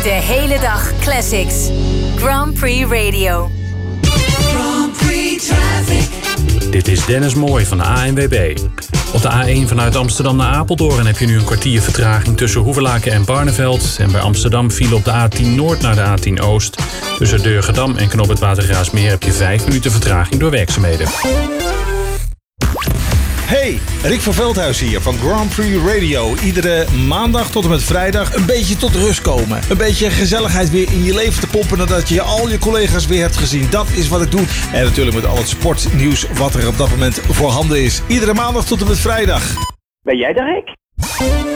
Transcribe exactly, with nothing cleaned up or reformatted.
De hele dag classics. Grand Prix Radio. Grand Prix Traffic. Dit is Dennis Mooij van de A N W B. Op de A één vanuit Amsterdam naar Apeldoorn heb je nu een kwartier vertraging tussen Hoevelaken en Barneveld. En bij Amsterdam file op de A tien Noord naar de A tien Oost. Tussen Deurgedam en Knoop het Watergraafsmeer heb je vijf minuten vertraging door werkzaamheden. Hey, Rick van Veldhuis hier van Grand Prix Radio. Iedere maandag tot en met vrijdag een beetje tot rust komen. Een beetje gezelligheid weer in je leven te pompen nadat je al je collega's weer hebt gezien. Dat is wat ik doe. En natuurlijk met al het sportnieuws wat er op dat moment voorhanden is. Iedere maandag tot en met vrijdag. Ben jij de Rick?